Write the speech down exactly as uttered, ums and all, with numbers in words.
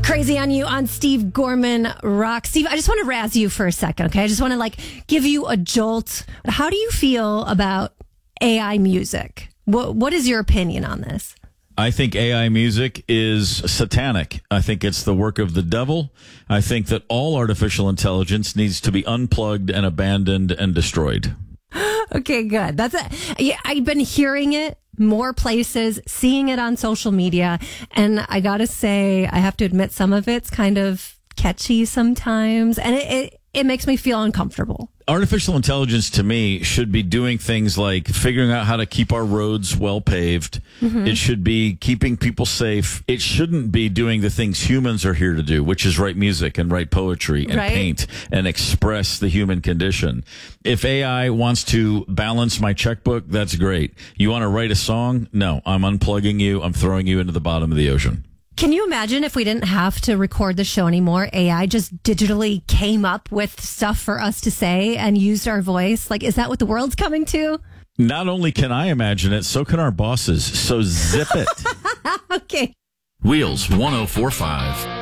Crazy on You on Steve Gorman Rock. Steve, I just want to razz you for a second, okay? I just want to like give you a jolt. How do you feel about A I music? What What is your opinion on this? I think A I music is satanic. I think it's the work of the devil. I think that all artificial intelligence needs to be unplugged and abandoned and destroyed. Okay, good. That's it. Yeah, I've been hearing it more places, seeing it on social media, and I gotta say, I have to admit, some of it's kind of catchy sometimes, and it, it, it makes me feel uncomfortable. Artificial intelligence, to me, should be doing things like figuring out how to keep our roads well paved. Mm-hmm. It should be keeping people safe. It shouldn't be doing the things humans are here to do, which is write music and write poetry and right? paint and express the human condition. If A I wants to balance my checkbook, that's great. You want to write a song? No, I'm unplugging you. I'm throwing you into the bottom of the ocean. Can you imagine if we didn't have to record the show anymore? A I just digitally came up with stuff for us to say and used our voice. Like, is that what the world's coming to? Not only can I imagine it, so can our bosses. So zip it. Okay. Wheels one oh four point five.